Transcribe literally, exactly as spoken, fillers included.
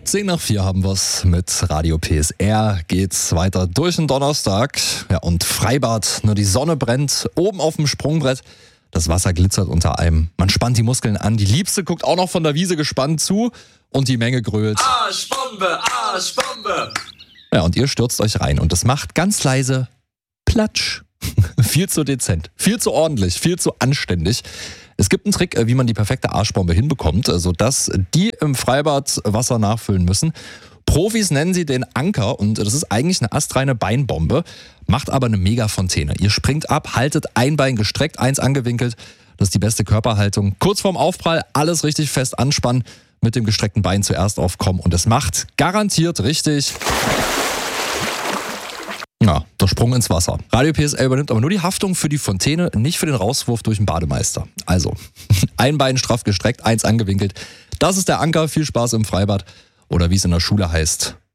zehn nach vier haben wir's mit Radio P S R. Geht's weiter durch den Donnerstag. Ja, und Freibad, nur die Sonne brennt, oben auf dem Sprungbrett. Das Wasser glitzert unter einem. Man spannt die Muskeln an. Die Liebste guckt auch noch von der Wiese gespannt zu und die Menge grölt. Arschbombe, Arschbombe. Ja, und ihr stürzt euch rein und es macht ganz leise Platsch. Viel zu dezent, viel zu ordentlich, viel zu anständig. Es gibt einen Trick, wie man die perfekte Arschbombe hinbekommt, sodass die im Freibad Wasser nachfüllen müssen. Profis nennen sie den Anker und das ist eigentlich eine astreine Beinbombe, macht aber eine Mega-Fontäne. Ihr springt ab, haltet ein Bein gestreckt, eins angewinkelt. Das ist die beste Körperhaltung. Kurz vorm Aufprall alles richtig fest anspannen, mit dem gestreckten Bein zuerst aufkommen und es macht garantiert richtig... Ja, der Sprung ins Wasser. Radio P S R übernimmt aber nur die Haftung für die Fontäne, nicht für den Rauswurf durch den Bademeister. Also, ein Bein straff gestreckt, eins angewinkelt. Das ist der Anker. Viel Spaß im Freibad. Oder wie es in der Schule heißt,